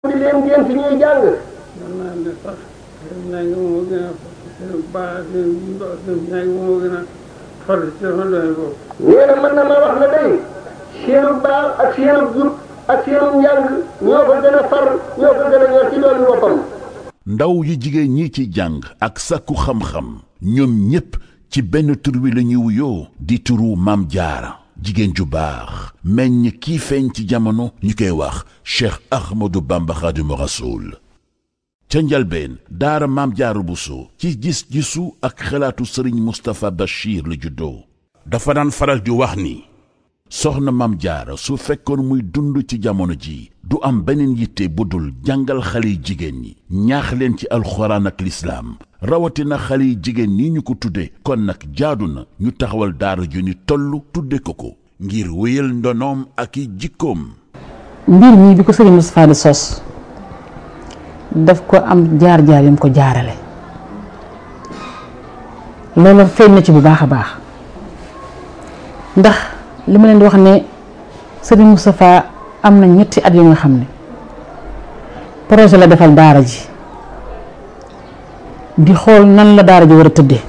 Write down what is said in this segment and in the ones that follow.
di leen ngeen fi ñuy jàng. mën naa ne sax seen njàng moo gën a seen baax seen njàng moo gën a farlu ci sama doole boobu. nee na mën na ma wax ne day seenu baax ak seenu jub ak seenu njàng ñoo ko gën a far ñoo ko gën a ñor ci doolu boppam. ndaw yi jigéen ñi ci jàng ak sakku xam-xam ñoom ñépp ci benn tur wi la ñuy wuyoo di turu Maam Jaara jigéen ju baax meññ kii feeñ ci jamono ñu koy wax Cheikh Ahmadou Bamba Khadimu Rasoul ca njalbeen daara Maam Jaara Buso ci gis-gisu ak xalaatu sëriñ Moustapha Bachir la juddoo dafa daan faral di wax ni soxna Maam Jaara su fekkoon muy dund ci jamono ji du am beneen yitte bu dul jàngal xale yi jigéen ñi ñaax leen ci alxuraan ak lislaam rawatina xale yi jigéen ñi ñu ko tudde kon nag jaadu na ñu taxawal daara ju ni toll tudde ko ngir wéyal ndonoom ak i jikkoom. mbir mi bi ko sëriñ Moustapha di sos daf ko am jaar-jaar yam ko jaarale loolu feeñ na ci bu baax a baax ndax li ma leen di wax ne sëriñ Moustapha am na ñetti at yu nga xam ne projet la defal daara ji di xool nan la daara ji war a tëddee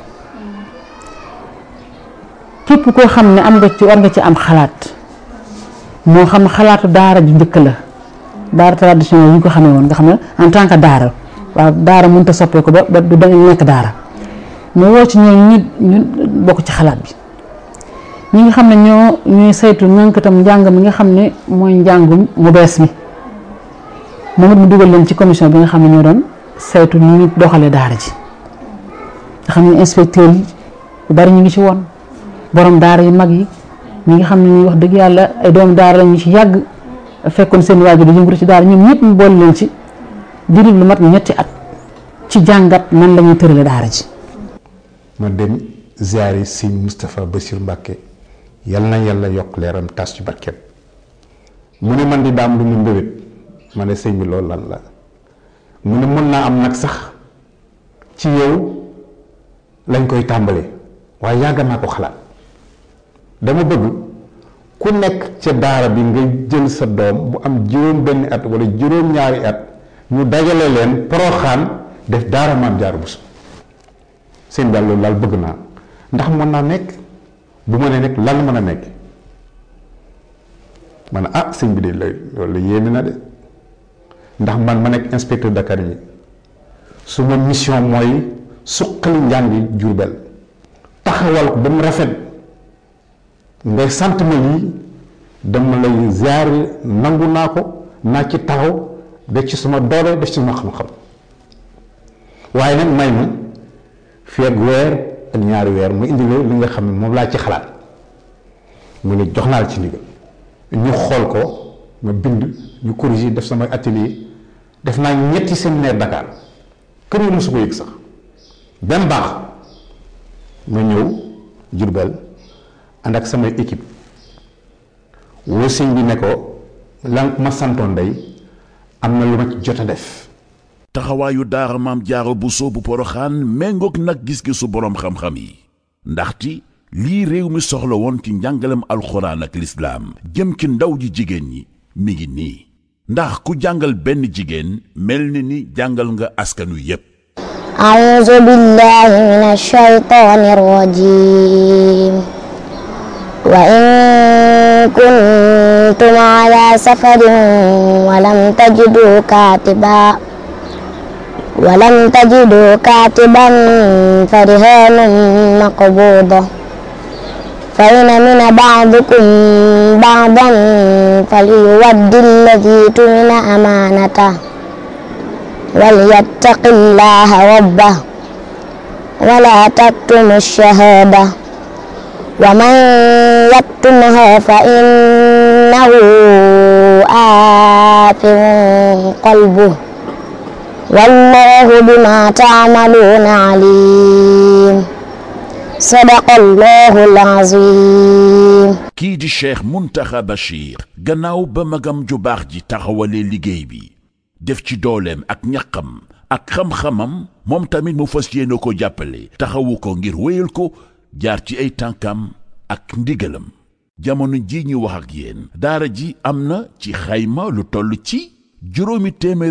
képp koo xam ne am nga ci war nga ci am xalaat moo xam xalaatu daara ji njëkk la daara traditionnel yi ñu ko xamee woon nga xam ne en tant que daara waaw daara mënut a soppeeku ba du da nekk daara mu woo ci ñooñu ñu bokk ci xalaat bi ñi nga xam ne ñooy saytu ñànkatam njàng mi nga xam ne mooy njàngum mu bees mi moom it mu dugal leen ci commission bi nga xam ne ñoo doon saytu ni ñu doxalee daara ji nga xam ne inspecteur yi yu bari ñu ngi ci woon borom daara yu mag yi ñi nga xam ne ñuy wax dëgg yàlla ay doomu daara la ñu ci yàgg fekkoon seen waajur di yëngatu ci daara ñoom ñëpp mu boole leen ci diiru lu mat ñetti at ci jàngat nan la ñuy tërale daara ji. ma dem ziyaari Sëñ Moustapha Bachir Mbacke yal na yàlla yokk leeram tas ci barkeem mu ne man di daam lu mu mbébét ma ne sëñ bi loolu lan la mu ne mën naa am nag sax ci yow lañ koy tàmbalee waaye yàgg naa ko xalaat dama bëgg ku nekk ca daara bi nga jël sa doom bu am juróom benn at wala juróom ñaari at ñu dajale leen Poroxaan def daara Maam Jaara Buso seen daal loolu laal bëgg naa ndax mën naa nekk bu ma nee nekk lan mën a nekk ma ne ah sëñ bi de loolu yéeme na de ndax man ma nekk inspecteur d'académie su ma mission mooy suqali njàngi Jurbel taxawal ko ba mu rafet ngay sant ma lii dama lay ziyaare nangu naa ko naa ci taxaw def ci suma doole def ci suma xam-xam waaye nag may ma fii ak weer ak ñaari weer mu indi li nga xam ne moom laa ci xalaat mu ne jox naa la ci ndigal ñu xool ko ma bind ñu corriger def sama atelier def naa ñetti séminaire Dakar kër yi mosu ko yëg sax benn baax ma ñëw Jurbel ànd ak samay équipe woo sëñ bi ne ko lan ma santoon day am na lu ma jot a def. taxawaayu daara Maam Jaara Buso bu Poroxaan méngoog nag gis-gisu boroom xam-xam yi ndaxte lii réew mi soxla woon ci njàngalem alxuraan ak lislaam jëm ci ndaw ji jigéen ñi mi ngi nii ndax ku jàngal benn jigéen mel ni jàngal nga askanu yépp. a'uuzu billaahi mina shaytaani rajiim wa in kuntum alaa safarin ولم تجدوا كاتبا فرهان مقبوضة فإن من بعضكم بعضا فليؤد الذي اؤتمن أمانته وليتق الله ربه ولا تكتموا الشهادة ومن يكتمها فإنه آثم قلبه والله بما تعملون عليم صدق الله العظيم. kii di Cheikh Mountakha Bachir gannaaw ba magam ju baax ji taxawalee liggéey bi def ci dooleem ak ñaqam ak xam-xamam moom tamit mu fas yéene ko jàppale taxawu ko ngir wéyal ko jaar ci ay tànkam ak ndigalam jamono ji ñu wax ak yéen daara ji am na ci xayma lu toll ci juróomi téeméer